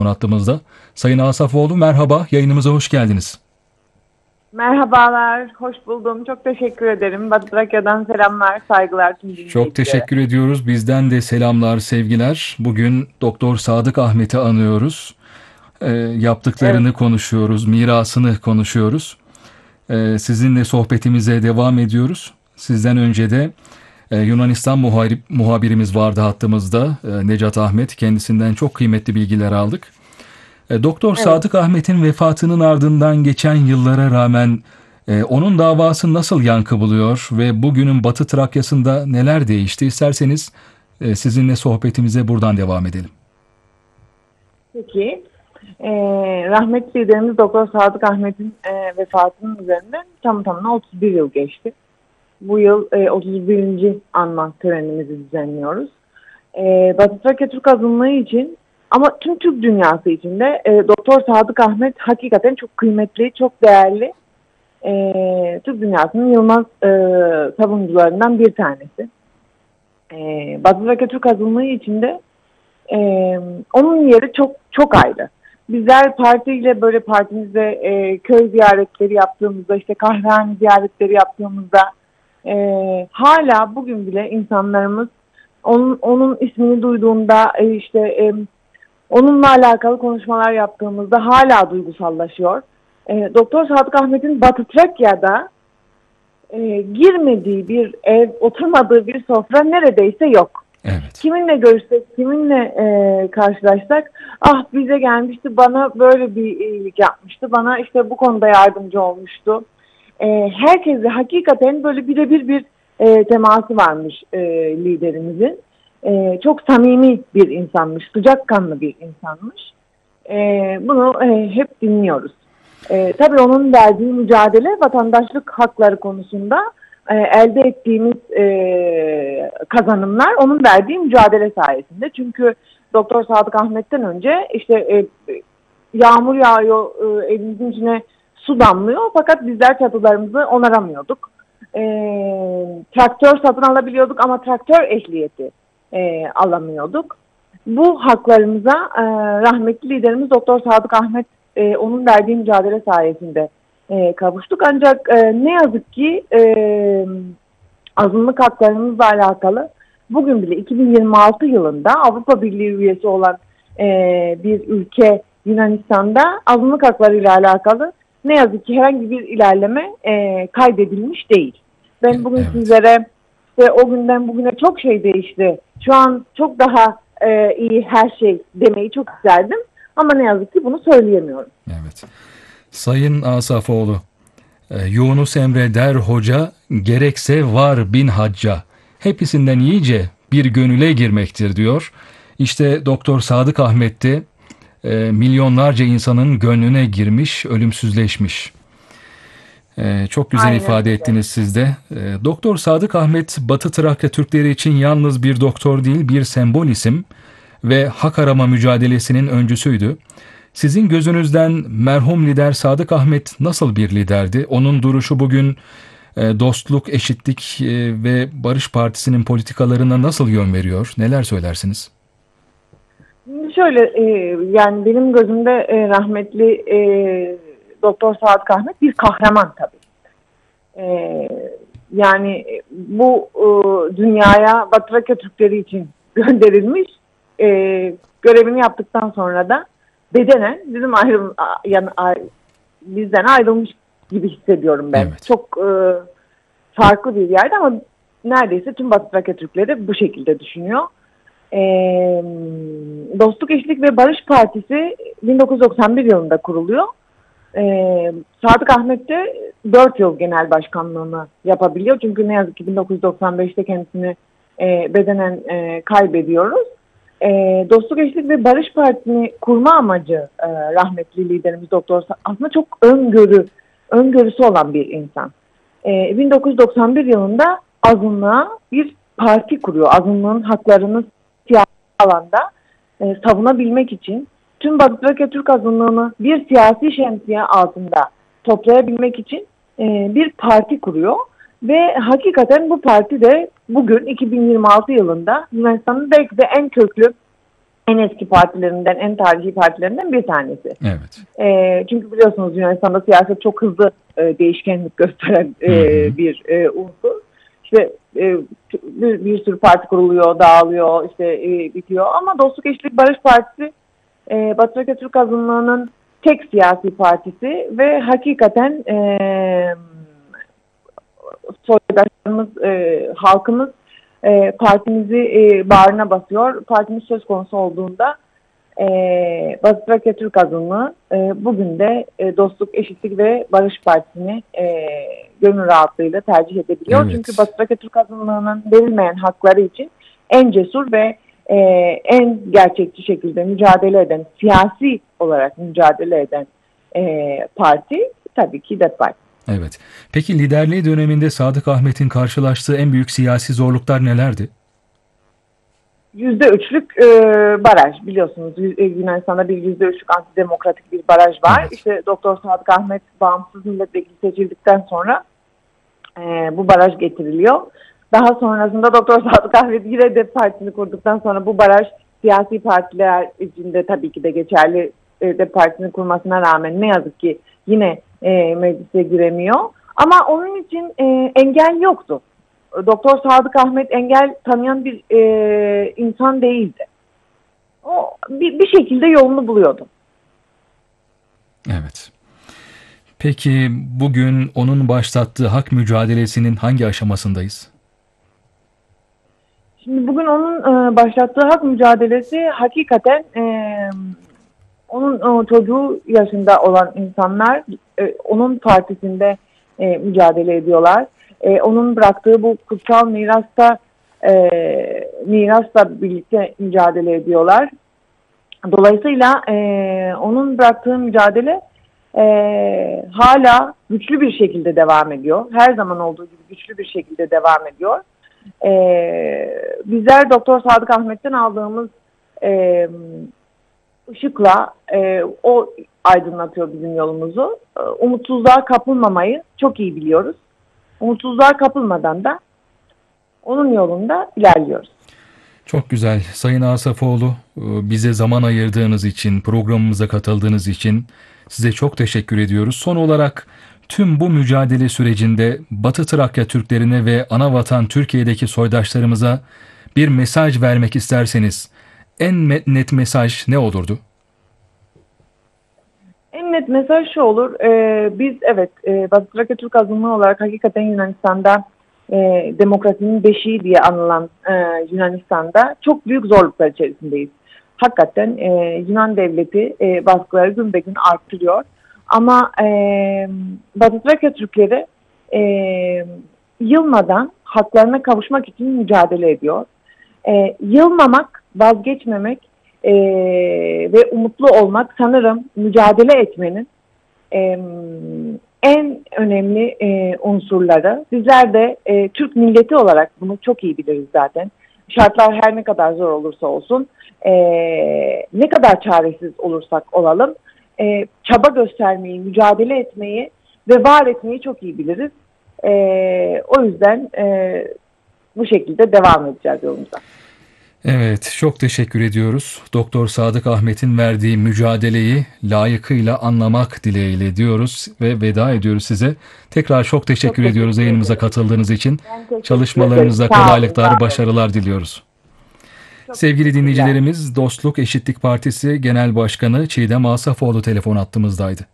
hattımızda. Sayın Asafoğlu merhaba, yayınımıza hoş geldiniz. Merhabalar, hoş buldum. Çok teşekkür ederim. Batı Trakya'dan selamlar, saygılar tüm Çok dinleyicilere. teşekkür ediyoruz. Bizden de selamlar, sevgiler. Bugün Doktor Sadık Ahmet'i anıyoruz. Evet, Yaptıklarını konuşuyoruz, mirasını konuşuyoruz. Sizinle sohbetimize devam ediyoruz. Sizden önce de Yunanistan muhabirimiz vardı hattımızda, Necat Ahmet. Kendisinden çok kıymetli bilgiler aldık. Doktor evet. Sadık Ahmet'in vefatının ardından geçen yıllara rağmen onun davası nasıl yankı buluyor ve bugünün Batı Trakya'sında neler değişti? İsterseniz sizinle sohbetimize buradan devam edelim. Peki, rahmetli liderimiz Doktor Sadık Ahmet'in vefatının üzerinden tam tamına 31 yıl geçti. Bu yıl 31. anma törenimizi düzenliyoruz. Batı Trakya Türk azınlığı için ama tüm Türk dünyası için de Doktor Sadık Ahmet hakikaten çok kıymetli, çok değerli. Türk dünyasının yılmaz savunucularından bir tanesi. Batı Trakya Türk azınlığı içinde onun yeri çok çok ayrı. Bizler partiyle böyle partimizde köy ziyaretleri yaptığımızda, işte kahvehane ziyaretleri yaptığımızda hala bugün bile insanlarımız onun ismini duyduğunda onunla alakalı konuşmalar yaptığımızda hala duygusallaşıyor. Doktor Sadık Ahmet'in Batı Trakya'da girmediği bir ev, oturmadığı bir sofra neredeyse yok. Evet. Kiminle görüşsek, kiminle karşılaşsak, ah bize gelmişti, bana böyle bir iyilik yapmıştı, bana işte bu konuda yardımcı olmuştu. Herkese hakikaten böyle birebir bir teması varmış liderimizin. Çok samimi bir insanmış, sıcakkanlı bir insanmış. Bunu hep dinliyoruz. Tabii onun verdiği mücadele vatandaşlık hakları konusunda elde ettiğimiz kazanımlar onun verdiği mücadele sayesinde. Çünkü Doktor Sadık Ahmet'ten önce yağmur yağıyor, evimizin içine su damlıyor fakat bizler çatılarımızı onaramıyorduk. Traktör satın alabiliyorduk ama traktör ehliyeti alamıyorduk. Bu haklarımıza rahmetli liderimiz Doktor Sadık Ahmet onun verdiği mücadele sayesinde kavuştuk. Ancak ne yazık ki azınlık haklarımızla alakalı bugün bile 2026 yılında Avrupa Birliği üyesi olan bir ülke Yunanistan'da azınlık haklarıyla alakalı ne yazık ki herhangi bir ilerleme kaydedilmiş değil. Ben bugün Evet. sizlere işte o günden bugüne çok şey değişti. Şu an çok daha iyi her şey demeyi çok isterdim. Ama ne yazık ki bunu söyleyemiyorum. Evet. Sayın Asafoğlu, Yunus Emre der hoca, gerekse var bin hacca. Hepsinden iyice bir gönüle girmektir diyor. İşte Doktor Sadık Ahmet de milyonlarca insanın gönlüne girmiş, ölümsüzleşmiş. Çok güzel Aynen ifade öyle. ettiniz siz de. Doktor Sadık Ahmet, Batı Trakya Türkleri için yalnız bir doktor değil, bir sembol isim ve hak arama mücadelesinin öncüsüydü. Sizin gözünüzden merhum lider Sadık Ahmet nasıl bir liderdi? Onun duruşu bugün dostluk, eşitlik ve Barış Partisi'nin politikalarına nasıl yön veriyor? Neler söylersiniz? Şimdi şöyle yani benim gözümde rahmetli Doktor Sadık Ahmet bir kahraman tabii. E, Yani bu dünyaya Batı Trakya Türkleri için gönderilmiş, e, görevini yaptıktan sonra da bedenen bizden ayrılmış gibi hissediyorum ben. Evet. Çok farklı bir yerde ama neredeyse tüm Batı Trakya Türkleri bu şekilde düşünüyor. Ee, Dostluk, Eşitlik ve Barış Partisi 1991 yılında kuruluyor. Sadık Ahmet de 4 yıl genel başkanlığını yapabiliyor. Çünkü ne yazık ki 1995'te kendisini bedenen kaybediyoruz. Dostluk, Eşitlik ve Barış Partisi'ni kurma amacı rahmetli liderimiz Doktor aslında çok öngörüsü olan bir insan. 1991 yılında azınlığa bir parti kuruyor. Azınlığın haklarını siyasi alanda savunabilmek için tüm Batı Trakya Türk azınlığını bir siyasi şemsiye altında toplayabilmek için bir parti kuruyor. Ve hakikaten bu parti de bugün 2026 yılında Yunanistan'ın belki de en köklü, en eski partilerinden, en tarihi partilerinden bir tanesi. Evet. Çünkü biliyorsunuz Yunanistan'da siyaset çok hızlı değişkenlik gösteren bir unsur. İşte bir sürü parti kuruluyor, dağılıyor, işte bitiyor. Ama Dostluk, Eşitlik, Barış Partisi Batı Trakya Türk Azınlığı'nın tek siyasi partisi ve hakikaten soydaşlarımız, halkımız partimizi bağrına basıyor. Partimiz söz konusu olduğunda Batı Trakya Türk Azınlığı bugün de Dostluk, Eşitlik ve Barış Partisi'ni gönül rahatlığıyla tercih edebiliyor. Evet. Çünkü Batı Trakya Türk Azınlığı'nın verilmeyen hakları için en cesur ve en gerçekçi şekilde mücadele eden, siyasi olarak mücadele eden parti tabii ki DEP Parti. Evet. Peki liderliği döneminde Sadık Ahmet'in karşılaştığı en büyük siyasi zorluklar nelerdi? %3'lük baraj biliyorsunuz. Yunanistan'da bir %3'lük antidemokratik bir baraj var. Evet. İşte Doktor Sadık Ahmet bağımsız milletvekili seçildikten sonra bu baraj getiriliyor. Daha sonrasında Doktor Sadık Ahmet yine DEP Partisi'ni kurduktan sonra bu baraj siyasi partiler içinde tabii ki de geçerli. DEP Partisi'ni kurmasına rağmen ne yazık ki yine meclise giremiyor. Ama onun için engel yoktu. Doktor Sadık Ahmet engel tanıyan bir insan değildi. O bir şekilde yolunu buluyordu. Evet. Peki bugün onun başlattığı hak mücadelesinin hangi aşamasındayız? Şimdi bugün onun başlattığı hak mücadelesi hakikaten onun çocuğu yaşında olan insanlar onun partisinde mücadele ediyorlar. Onun bıraktığı bu kutsal mirasla birlikte mücadele ediyorlar. Dolayısıyla onun bıraktığı mücadele hala güçlü bir şekilde devam ediyor. Her zaman olduğu gibi güçlü bir şekilde devam ediyor. Bizler Doktor Sadık Ahmet'ten aldığımız ışıkla o aydınlatıyor bizim yolumuzu. Umutsuzluğa kapılmamayı çok iyi biliyoruz. Umutsuzluğa kapılmadan da onun yolunda ilerliyoruz. Çok güzel. Sayın Asafoğlu, bize zaman ayırdığınız için, programımıza katıldığınız için size çok teşekkür ediyoruz. Son olarak tüm bu mücadele sürecinde Batı Trakya Türklerine ve anavatan Türkiye'deki soydaşlarımıza bir mesaj vermek isterseniz en net mesaj ne olurdu? En net mesaj şu olur. Biz evet Batı Trakya Türk Azınlığı olarak hakikaten Yunanistan'da demokrasinin beşiği diye anılan Yunanistan'da çok büyük zorluklar içerisindeyiz. Hakikaten Yunan devleti baskıları gün be gün arttırıyor. Ama Batı Trakya Türkleri yılmadan haklarına kavuşmak için mücadele ediyor. Yılmamak, vazgeçmemek ve umutlu olmak sanırım mücadele etmenin en önemli unsurları. Bizler de Türk milleti olarak bunu çok iyi biliriz zaten. Şartlar her ne kadar zor olursa olsun, ne kadar çaresiz olursak olalım, çaba göstermeyi, mücadele etmeyi ve var etmeyi çok iyi biliriz. O yüzden bu şekilde devam edeceğiz yolumuza. Evet, çok teşekkür ediyoruz. Doktor Sadık Ahmet'in verdiği mücadeleyi layıkıyla anlamak dileğiyle diyoruz ve veda ediyoruz size. Tekrar çok teşekkür ediyoruz yayınımıza katıldığınız için. Çalışmalarınıza kolaylıklar, başarılar diliyoruz. Sevgili dinleyicilerimiz, Dostluk Eşitlik Partisi Genel Başkanı Çiğdem Asafoğlu telefon hattımızdaydı.